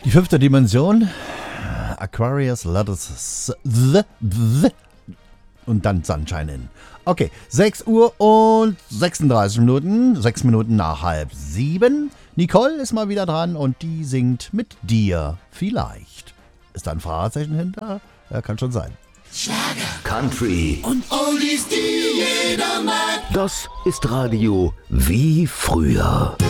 Die 5. Dimension. Aquarius, Letters und dann Sunshine in. Okay, 6 Uhr und 36 Minuten, 6 Minuten nach 6:30. Nicole ist mal wieder dran und die singt mit dir vielleicht. Ist da ein Fragezeichen hinter? Ja, kann schon sein. Schlager, Country und Oldies, die jeder mag. Das ist Radio wie früher.